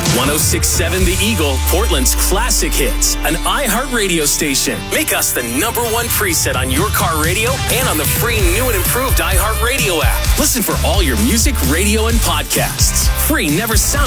106.7 The Eagle, Portland's classic hits, an iHeartRadio station. Make us the number one preset on your car radio and on the free new and improved iHeartRadio app. Listen for all your music, radio, and podcasts. Free never sounded